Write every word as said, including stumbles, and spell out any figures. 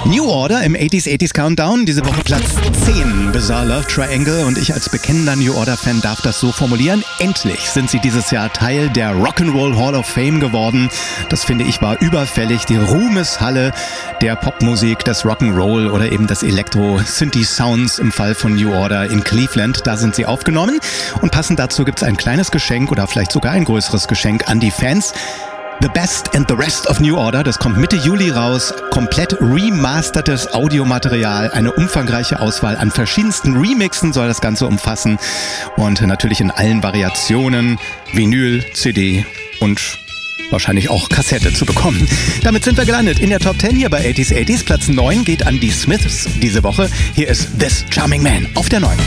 New Order im achtziger achtziger Countdown, diese Woche Platz zehn, Bizarre Love Triangle, und ich als bekennender New Order-Fan darf das so formulieren. Endlich sind sie dieses Jahr Teil der Rock'n'Roll Hall of Fame geworden. Das finde ich war überfällig. Die Ruhmeshalle der Popmusik, des Rock'n'Roll oder eben des Elektro-Synthi-Sounds im Fall von New Order in Cleveland. Da sind sie aufgenommen und passend dazu gibt es ein kleines Geschenk oder vielleicht sogar ein größeres Geschenk an die Fans. The Best and the Rest of New Order, das kommt Mitte Juli raus, komplett remastertes Audiomaterial, eine umfangreiche Auswahl an verschiedensten Remixen soll das Ganze umfassen und natürlich in allen Variationen, Vinyl, C D und wahrscheinlich auch Kassette zu bekommen. Damit sind wir gelandet in der Top zehn hier bei achtziger achtziger. Platz neun geht an die Smiths diese Woche. Hier ist This Charming Man auf der neun.